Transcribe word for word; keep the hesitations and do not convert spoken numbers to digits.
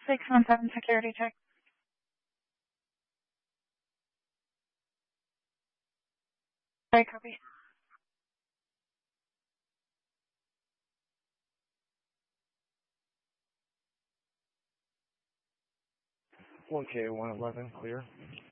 six one seven security check. Sorry, copy. one K one eleven, clear.